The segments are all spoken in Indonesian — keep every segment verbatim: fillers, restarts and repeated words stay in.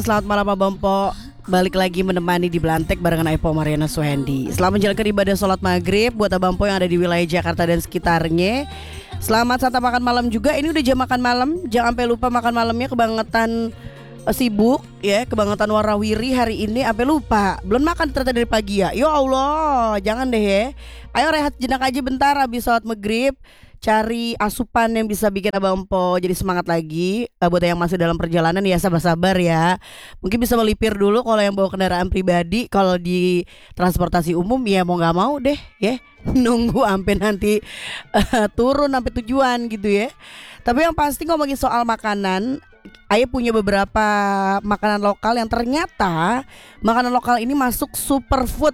Selamat malam Abang Po. Balik lagi menemani di Belantek barengan Aipo Mariana Suhendi. Selamat menjalankan ibadah sholat maghrib buat Abang Po yang ada di wilayah Jakarta dan sekitarnya. Selamat santap makan malam juga. Ini udah jam makan malam. Jangan sampai lupa makan malamnya, kebangetan eh, sibuk ya, kebangetan warawiri hari ini sampai lupa. Belum makan ternyata dari pagi ya. Ya Allah, jangan deh ya. Ayo rehat jenak aja bentar habis sholat maghrib. Cari asupan yang bisa bikin Abang Po jadi semangat lagi. Eh, Buat yang masih dalam perjalanan ya sabar-sabar ya. Mungkin bisa melipir dulu kalau yang bawa kendaraan pribadi. Kalau di transportasi umum ya mau nggak mau deh ya. Nunggu sampai nanti eh, turun sampai tujuan gitu ya. Tapi yang pasti ngomongin soal makanan, Ayah punya beberapa makanan lokal yang ternyata makanan lokal ini masuk superfood,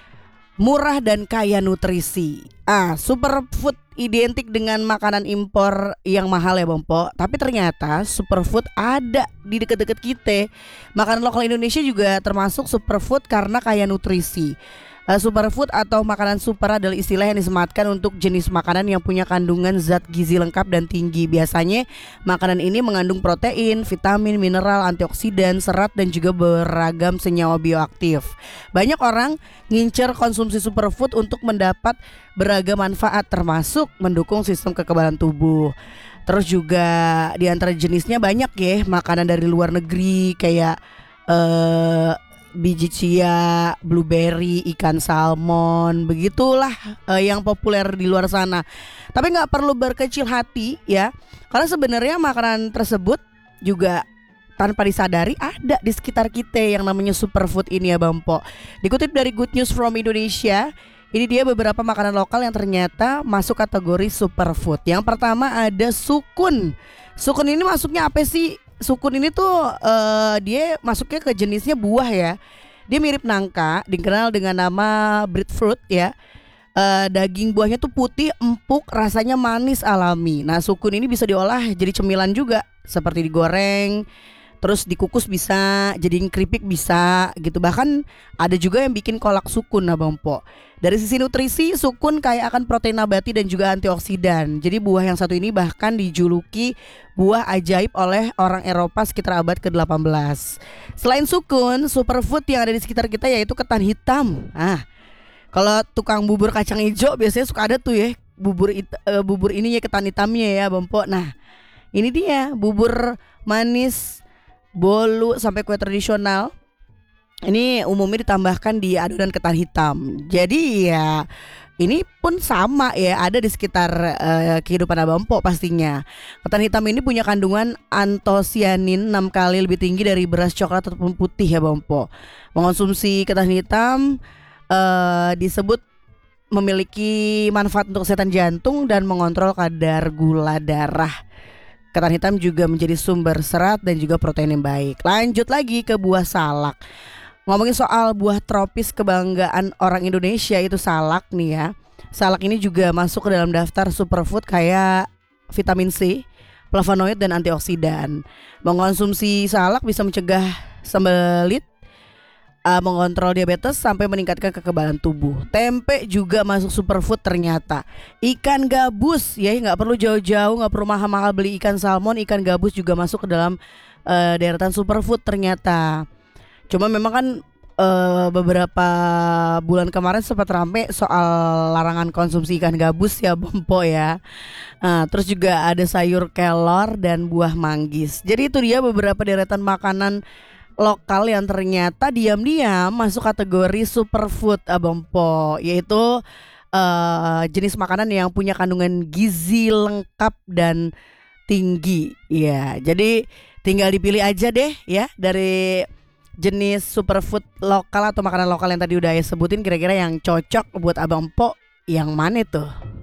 murah dan kaya nutrisi. Ah, superfood identik dengan makanan impor yang mahal ya Bang Po. Tapi ternyata superfood ada di deket-deket kita. Makanan lokal Indonesia juga termasuk superfood karena kaya nutrisi. Eh, Superfood atau makanan super adalah istilah yang disematkan untuk jenis makanan yang punya kandungan zat gizi lengkap dan tinggi. Biasanya makanan ini mengandung protein, vitamin, mineral, antioksidan, serat dan juga beragam senyawa bioaktif. Banyak orang ngincer konsumsi superfood untuk mendapat beragam manfaat termasuk mendukung sistem kekebalan tubuh. Terus juga di antara jenisnya banyak ya makanan dari luar negeri kayak eh biji chia, blueberry, ikan salmon, begitulah eh, yang populer di luar sana. Tapi nggak perlu berkecil hati ya, karena sebenarnya makanan tersebut juga tanpa disadari ada di sekitar kita yang namanya superfood ini ya Bang Po. Dikutip dari Good News from Indonesia, ini dia beberapa makanan lokal yang ternyata masuk kategori superfood. Yang pertama ada sukun. Sukun ini masuknya apa sih? Sukun ini tuh uh, dia masuknya ke jenisnya buah ya. Dia mirip nangka, dikenal dengan nama breadfruit ya. Uh, daging buahnya tuh putih, empuk, rasanya manis alami. Nah, sukun ini bisa diolah jadi cemilan juga, seperti digoreng, terus dikukus bisa, jadiin keripik bisa gitu. Bahkan ada juga yang bikin kolak sukun Abang Po. Dari sisi nutrisi, sukun kaya akan protein nabati dan juga antioksidan. Jadi buah yang satu ini bahkan dijuluki buah ajaib oleh orang Eropa sekitar abad ke delapan belas. Selain sukun, superfood yang ada di sekitar kita yaitu ketan hitam. Ah, kalau tukang bubur kacang hijau biasanya suka ada tuh ya bubur it, uh, bubur ininya ketan hitamnya ya Bang Po. Nah, ini dia bubur manis, bolu sampai kue tradisional. Ini umumnya ditambahkan di adonan ketan hitam. Jadi ya ini pun sama ya, ada di sekitar uh, kehidupan Abang Po pastinya. Ketan hitam ini punya kandungan antosianin enam kali lebih tinggi dari beras coklat ataupun putih ya Bang Po. Mengonsumsi ketan hitam uh, disebut memiliki manfaat untuk kesehatan jantung dan mengontrol kadar gula darah. Ketan hitam juga menjadi sumber serat dan juga protein yang baik. Lanjut lagi ke buah salak. Ngomongin soal buah tropis kebanggaan orang Indonesia itu salak nih ya. Salak ini juga masuk ke dalam daftar superfood kayak vitamin C, flavonoid dan antioksidan. Mengonsumsi salak bisa mencegah sembelit, uh, mengontrol diabetes sampai meningkatkan kekebalan tubuh. Tempe juga masuk superfood ternyata. Ikan gabus ya, nggak perlu jauh-jauh, nggak perlu mahal-mahal beli ikan salmon. Ikan gabus juga masuk ke dalam uh, deretan superfood ternyata. Cuma memang kan uh, beberapa bulan kemarin sempat rame soal larangan konsumsi ikan gabus ya Bang Po ya. Nah, terus juga ada sayur kelor dan buah manggis. Jadi itu dia beberapa deretan makanan lokal yang ternyata diam-diam masuk kategori superfood Abang Po, yaitu uh, jenis makanan yang punya kandungan gizi lengkap dan tinggi. Ya, jadi tinggal dipilih aja deh ya dari jenis superfood lokal atau makanan lokal yang tadi udah saya sebutin, kira-kira yang cocok buat Abang Po yang mana tuh?